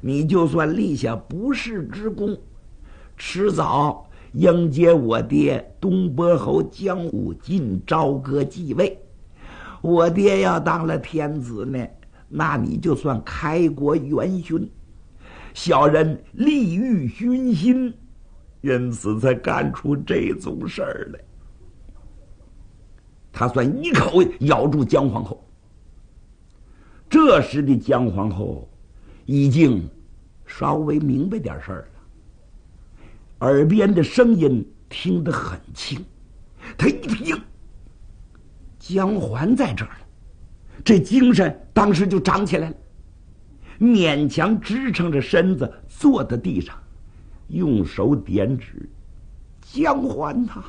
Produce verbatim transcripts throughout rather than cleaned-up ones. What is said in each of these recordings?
你就算立下不世之功，迟早迎接我爹东伯侯江武进朝歌继位。我爹要当了天子呢，那你就算开国元勋。小人利欲熏心，因此才干出这种事儿来。他算一口咬住姜皇后。这时的姜皇后已经稍微明白点事儿了，耳边的声音听得很清。他一听姜环在这儿了，这精神当时就长起来了，勉强支撑着身子坐在地上，用手点指：姜环呐，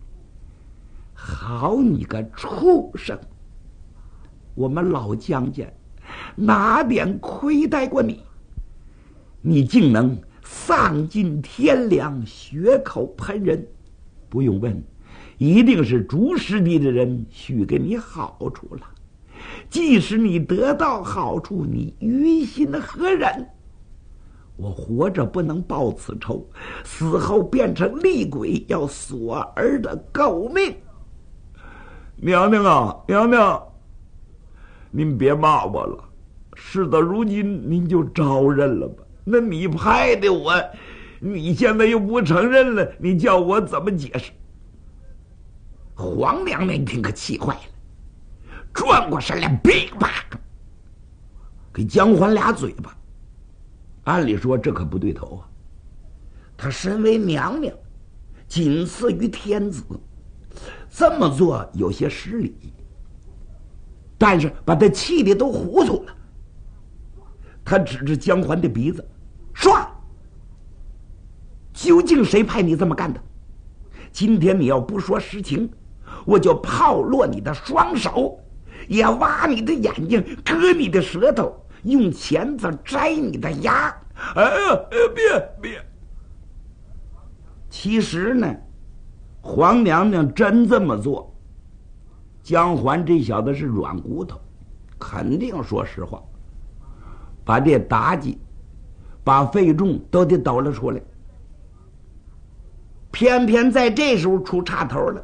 好你个畜生！我们老姜家哪点亏待过你？你竟能丧尽天良，血口喷人！不用问，一定是主师弟的人许给你好处了。即使你得到好处，你于心何忍？我活着不能报此仇，死后变成厉鬼，要索儿的狗命。娘娘啊，娘娘，您别骂我了，事到如今您就招认了吧。那你派的我，你现在又不承认了，你叫我怎么解释？黄娘娘一听可气坏了，转过身来，噼啪给姜环俩嘴巴。按理说这可不对头啊，她身为娘娘，仅次于天子，这么做有些失礼，但是把他气的都糊涂了。他指着姜环的鼻子说：究竟谁派你这么干的？今天你要不说实情，我就炮落你的双手，也挖你的眼睛，割你的舌头，用钳子摘你的牙。哎呀，别别！其实呢，黄娘娘真这么做，姜环这小子是软骨头，肯定说实话，把这妲己把费仲都得抖了出来。偏偏在这时候出岔头了。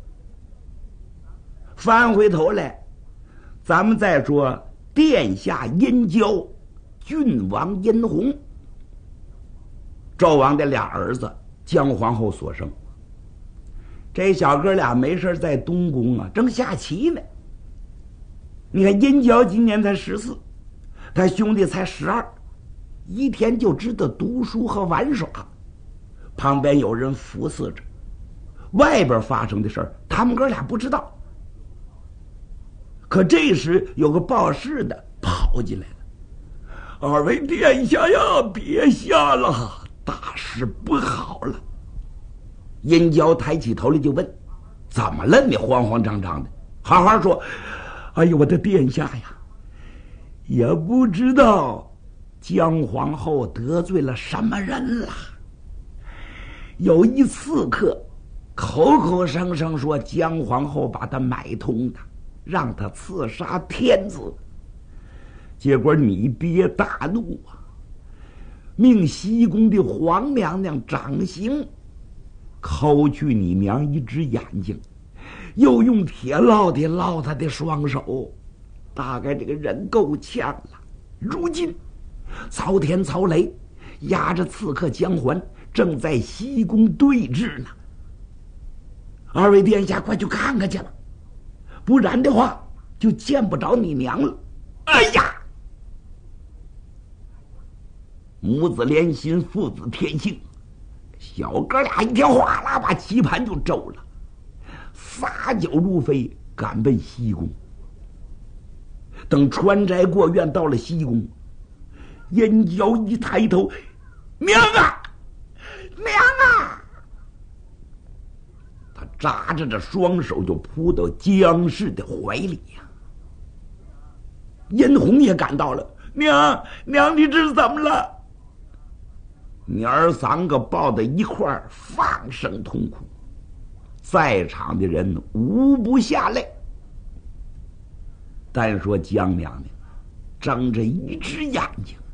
翻回头来，咱们再说殿下殷郊，郡王殷红，纣王的俩儿子，姜皇后所生。这小哥俩没事在东宫啊，正下棋呢。你看殷郊今年才十四，他兄弟才十二，一天就知道读书和玩耍，旁边有人服侍着，外边发生的事儿他们哥俩不知道。可这时有个报事的跑进来了：二位殿下呀，别下了，大事不好了。殷郊抬起头来就问：怎么了？你慌慌张张的。好好说。哎呦，我的殿下呀，也不知道姜皇后得罪了什么人了。有一刺客口口声声说姜皇后把他买通的，让他刺杀天子。结果你爹大怒啊，命西宫的黄娘娘掌刑，抠去你娘一只眼睛，又用铁烙的烙他的双手。大概这个人够呛了。如今曹天曹雷押着刺客姜环，正在西宫对峙呢。二位殿下快去看看去了，不然的话就见不着你娘了。哎呀！母子连心，父子天性，小哥俩一天哗啦把棋盘就周了，撒脚如飞，赶奔西宫。等穿斋过院，到了西宫，燕郊一抬头：娘啊，娘啊！他扎着这双手就扑到姜氏的怀里呀、啊。殷红也赶到了：娘娘，你这是怎么了？娘儿三个抱在一块儿，放声痛哭，在场的人无不下泪。单说姜娘娘睁着一只眼睛，